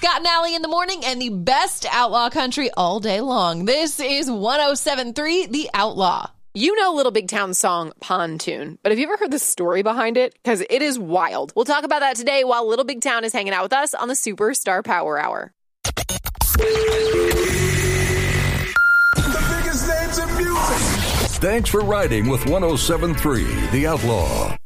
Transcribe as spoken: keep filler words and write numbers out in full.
Scott and Allie in the morning and the best outlaw country all day long. This is one oh seven point three The Outlaw. You know Little Big Town's song Pontoon, but have you ever heard the story behind it? Because it is wild. We'll talk about that today while Little Big Town is hanging out with us on the Superstar Power Hour. The biggest names in music. Thanks for riding with one oh seven point three The Outlaw.